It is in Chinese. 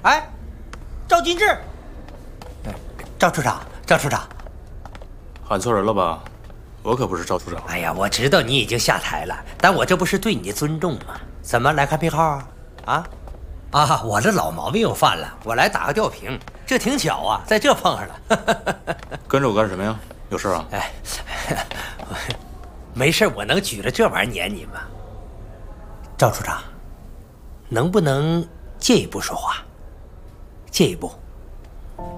哎，赵金志，赵处长，赵处长， 喊错人了吧？我可不是赵处长。 哎呀，我知道你已经下台了，但我这不是对你的尊重吗？怎么来看病号啊？啊，我这老毛病又犯了，我来打个吊瓶，这挺巧啊，在这碰上了。 跟着我干什么呀？有事啊？ 哎，没事，我能举着这玩意儿撵你吗？赵处长，能不能借一步说话？借一步。